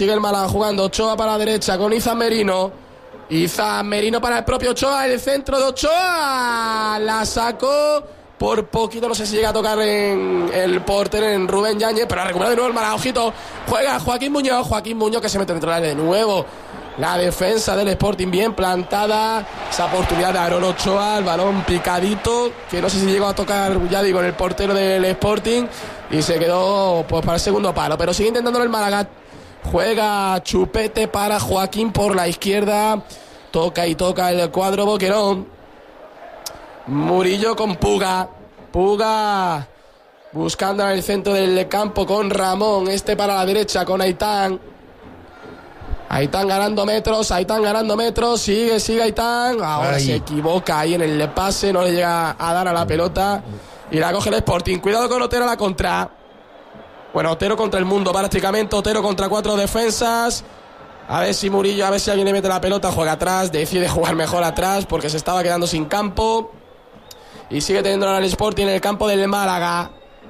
sigue el Málaga jugando. Ochoa para la derecha con Izan Merino. Izan Merino para el propio Ochoa. El centro de Ochoa. La sacó por poquito. No sé si llega a tocar en el portero, en Rubén Yáñez. Pero ha recuperado de nuevo el Málaga. Ojito. Juega Joaquín Muñoz. Joaquín Muñoz que se mete dentro del área de nuevo. La defensa del Sporting bien plantada. Esa oportunidad de Aarón Ochoa. El balón picadito. Que no sé si llegó a tocar, ya digo, en el portero del Sporting. Y se quedó pues para el segundo palo. Pero sigue intentándolo el Málaga. Juega Chupete para Joaquín por la izquierda. Toca y toca el cuadro Boquerón. Murillo con Puga. Puga buscando en el centro del campo con Ramón. Este para la derecha con Aitán. Aitán ganando metros. Sigue Aitán. Ahora se equivoca ahí en el pase. No le llega a dar a la pelota. Y la coge el Sporting. Cuidado con Otero a la contra. Bueno, Otero contra el mundo prácticamente. Otero contra 4 defensas. A ver si Murillo, a ver si alguien le mete la pelota. Juega atrás, decide jugar mejor atrás porque se estaba quedando sin campo. Y sigue teniendo al Sporting en el campo del Málaga.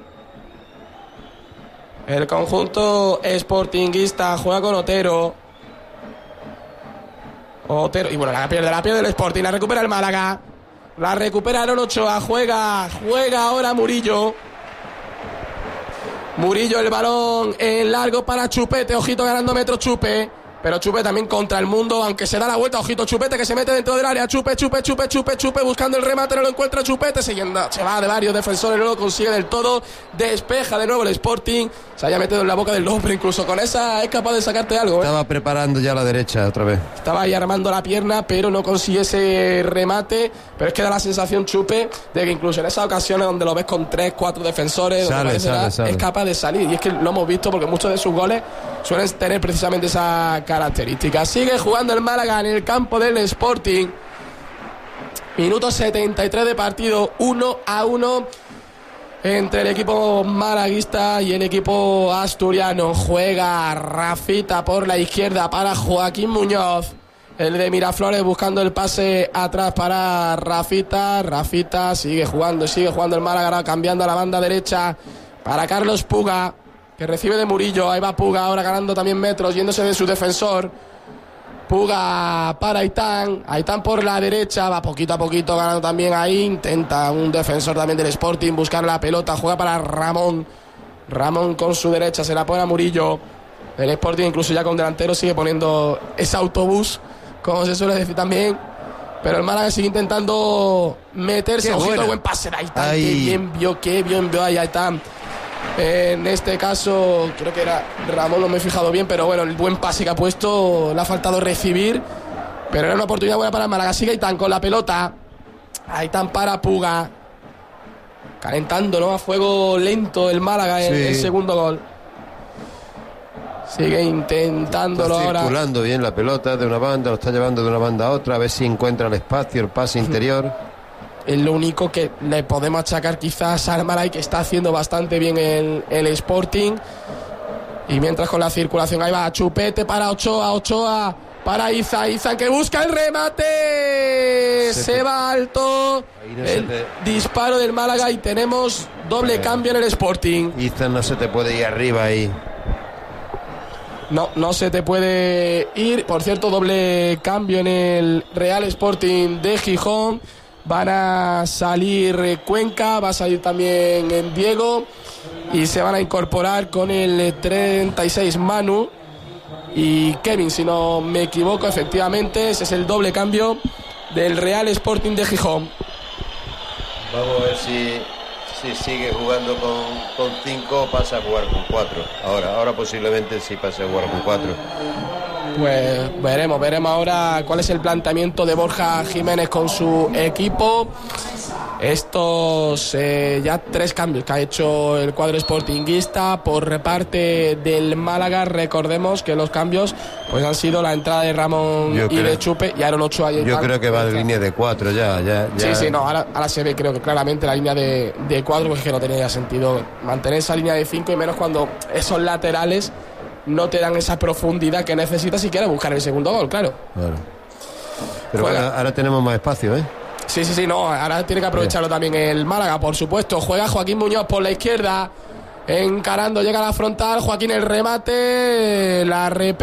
El conjunto sportinguista juega con Otero. Y bueno, la pierde el Sporting. La recupera el Málaga. La recupera Aarón Ochoa. Juega ahora Murillo. Murillo, el balón en largo para Chupete. Ojito ganando metros Chupe. Pero Chupe también contra el mundo, aunque se da la vuelta. Ojito Chupete que se mete dentro del área. Chupe buscando el remate. No lo encuentra Chupete. Se va de varios defensores. No lo consigue del todo. Despeja de nuevo el Sporting. Se haya metido en la boca del hombre. Incluso con esa es capaz de sacarte algo. Estaba preparando ya la derecha otra vez. Estaba ahí armando la pierna, pero no consigue ese remate. Pero es que da la sensación Chupe de que incluso en esas ocasiones donde lo ves con 3-4 defensores sale. Es capaz de salir. Y es que lo hemos visto porque muchos de sus goles suelen tener precisamente esa característica. Sigue jugando el Málaga en el campo del Sporting. Minuto 73 de partido, 1-1 entre el equipo malaguista y el equipo asturiano. Juega Rafita por la izquierda para Joaquín Muñoz. El de Miraflores buscando el pase atrás para Rafita. Rafita sigue jugando el Málaga, ahora cambiando a la banda derecha para Carlos Puga, que recibe de Murillo. Ahí va Puga ahora ganando también metros, yéndose de su defensor. Puga para Aitán por la derecha, va poquito a poquito ganando también ahí. Intenta un defensor también del Sporting buscar la pelota, juega para Ramón con su derecha, se la pone a Murillo. El Sporting incluso ya con delantero sigue poniendo ese autobús, como se suele decir también. Pero el Málaga sigue intentando meterse. Ojito, buen pase de Aitán. Qué bien vio ahí Aitán. En este caso creo que era Ramón, no me he fijado bien, pero bueno, el buen pase que ha puesto, le ha faltado recibir, pero era una oportunidad buena para el Málaga. Sigue Aitán con la pelota. Aitán para Puga, calentando, ¿no? A fuego lento el Málaga en el segundo gol. Sigue intentándolo ahora. Está circulando bien la pelota de una banda, lo está llevando de una banda a otra, a ver si encuentra el espacio, el pase interior. Es lo único que le podemos achacar quizás al Málaga, que está haciendo bastante bien el Sporting. Y mientras con la circulación ahí va Chupete para Ochoa para Izan que busca el remate. Se va alto el disparo del Málaga y tenemos doble cambio en el Sporting. Izan no se te puede ir arriba ahí. No se te puede ir. Por cierto, doble cambio en el Real Sporting de Gijón. Van a salir Cuenca, va a salir también en Diego y se van a incorporar con el 36 Manu y Kevin, si no me equivoco, efectivamente. Ese es el doble cambio del Real Sporting de Gijón. Vamos a ver si sigue jugando con 5 pasa a jugar con 4. Ahora posiblemente sí pase a jugar con 4. Pues veremos ahora cuál es el planteamiento de Borja Jiménez con su equipo. Estos ya 3 cambios que ha hecho el cuadro sportinguista por parte del Málaga. Recordemos que los cambios pues han sido la entrada de Ramón de Chupe y Aarón Ochoa. Yo creo que va de línea de 4 ya. Sí, no, ahora se ve creo que claramente la línea de 4, porque es que no tenía sentido mantener esa línea de 5 y menos cuando esos laterales no te dan esa profundidad que necesitas si quieres buscar el segundo gol, claro. Pero bueno, ahora tenemos más espacio, ¿eh? Sí, no, ahora tiene que aprovecharlo también el Málaga, por supuesto. Juega Joaquín Muñoz por la izquierda, encarando, llega a la frontal, Joaquín el remate, la repete.